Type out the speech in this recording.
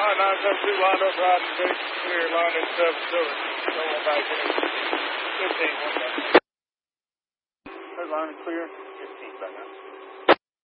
972 lined up riding big clear line in 7 doors. Going back in 15 one back. That line is clear. 15 back out.